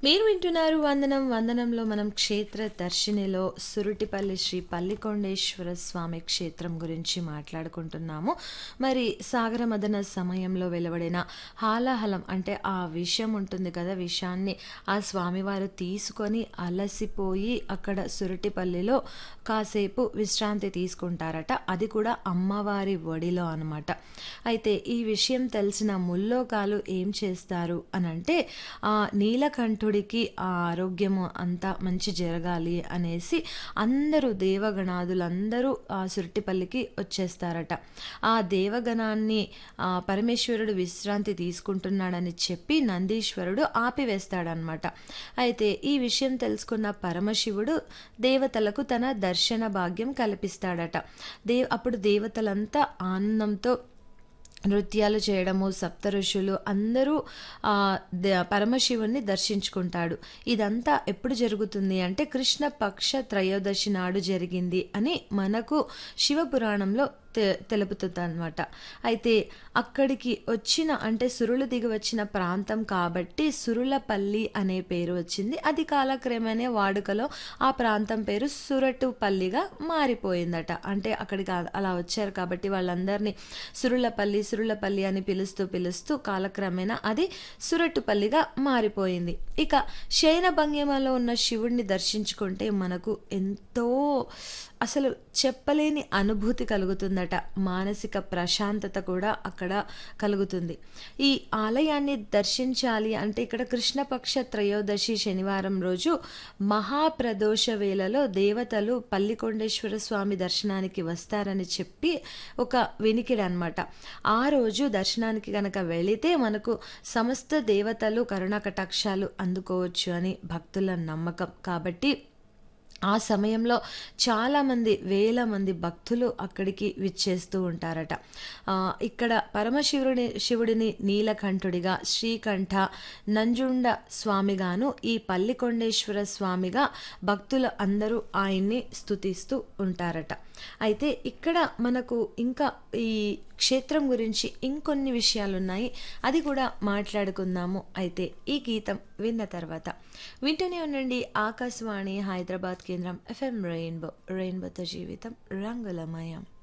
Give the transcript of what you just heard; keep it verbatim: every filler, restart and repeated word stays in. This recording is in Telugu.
మీరు వింటున్నారు వందనం వందనంలో మనం క్షేత్ర దర్శినిలో సురుటిపల్లి శ్రీ పల్లికొండేశ్వర స్వామి క్షేత్రం గురించి మాట్లాడుకుంటున్నాము. మరి సాగరమదన సమయంలో వెలువడిన హాలాహలం అంటే ఆ విషం ఉంటుంది కదా, విషాన్ని ఆ స్వామివారు తీసుకొని అలసిపోయి అక్కడ సురుటిపల్లిలో కాసేపు విశ్రాంతి తీసుకుంటారట. అది కూడా అమ్మవారి ఒడిలో అనమాట. అయితే ఈ విషయం తెలిసిన ముల్లోకాలు ఏం చేస్తారు అని అంటే, ఆ నీలకంఠుడికి ఆ ఆరోగ్యము అంతా మంచి జరగాలి అనేసి అందరూ దేవగణాదులందరూ ఆ సురటిపల్లికి వచ్చేస్తారట. ఆ దేవగణాన్ని ఆ పరమేశ్వరుడు విశ్రాంతి తీసుకుంటున్నాడని చెప్పి నందీశ్వరుడు ఆపివేస్తాడనమాట. అయితే ఈ విషయం తెలుసుకున్న పరమశివుడు దేవతలకు తన దర్శన భాగ్యం కల్పిస్తాడట. దే అప్పుడు దేవతలంతా ఆనందంతో నృత్యాలు చేయడము, సప్త ఋషులు అందరూ ఆ ద పరమశివుణ్ణి దర్శించుకుంటాడు. ఇదంతా ఎప్పుడు జరుగుతుంది అంటే కృష్ణ పక్ష త్రయోదశి నాడు జరిగింది అని మనకు శివపురాణంలో తె తెలుపుతుంది అనమాట. అయితే అక్కడికి వచ్చిన అంటే సురులు దిగి వచ్చిన ప్రాంతం కాబట్టి సురులపల్లి అనే పేరు వచ్చింది. అది కాలక్రమేణా వాడుకలో ఆ ప్రాంతం పేరు సురటుపల్లిగా మారిపోయిందట. అంటే అక్కడికి అలా వచ్చారు కాబట్టి వాళ్ళందరినీ సురులపల్లి సురులపల్లి అని పిలుస్తూ పిలుస్తూ కాలక్రమేణా అది సురటుపల్లిగా మారిపోయింది. ఇక శయన భంగిమలో ఉన్న శివుణ్ణి దర్శించుకుంటే మనకు ఎంతో అసలు చెప్పలేని అనుభూతి కలుగుతుందట. మానసిక ప్రశాంతత కూడా అక్కడ కలుగుతుంది. ఈ ఆలయాన్ని దర్శించాలి అంటే ఇక్కడ కృష్ణపక్ష త్రయోదశి శనివారం రోజు మహాప్రదోష వేళలో దేవతలు పల్లికొండేశ్వర స్వామి దర్శనానికి వస్తారని చెప్పి ఒక వినికిడి అనమాట. ఆ రోజు దర్శనానికి కనుక వెళితే మనకు సమస్త దేవతలు కరుణాకటాక్షాలు అందుకోవచ్చు అని భక్తుల నమ్మకం. కాబట్టి ఆ సమయంలో చాలామంది వేల మంది భక్తులు అక్కడికి విచ్చేస్తూ ఉంటారట. ఇక్కడ పరమశివుడిని శివుడిని నీలకంఠుడిగా, శ్రీకంఠ నంజుండ స్వామిగాను, ఈ పల్లికొండేశ్వర స్వామిగా భక్తులు అందరూ ఆయన్ని స్తుతిస్తూ ఉంటారట. అయితే ఇక్కడ మనకు ఇంకా ఈ క్షేత్రం గురించి ఇంకొన్ని విషయాలు ఉన్నాయి, అది కూడా మాట్లాడుకుందాము. అయితే ఈ గీతం విన్న తర్వాత వింటూనే ఉండండి ఆకాశవాణి హైదరాబాద్ కేంద్రం ఎఫ్ఎం రెయిన్బో. రెయిన్బోతో జీవితం రంగులమయం.